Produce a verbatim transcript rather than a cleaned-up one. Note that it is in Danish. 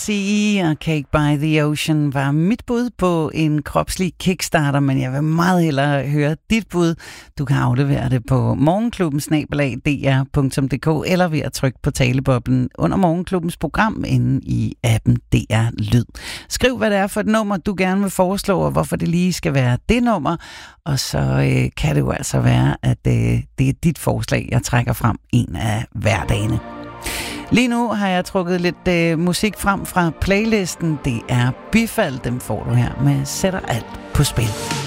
Sea og Cake by the Ocean var mit bud på en kropslig kickstarter, men jeg vil meget hellere høre dit bud. Du kan aflevere det på morgenklubben snabel-a d r punktum d k eller ved at trykke på taleboblen under morgenklubbens program inde i appen D R Lyd. Skriv, hvad det er for et nummer, du gerne vil foreslå, og hvorfor det lige skal være det nummer. Og så øh, kan det jo altså være, at øh, det er dit forslag, jeg trækker frem en af hverdagene. Lige nu har jeg trukket lidt øh, musik frem fra playlisten. Det er Bifald, dem får du her med Sætter alt på spil.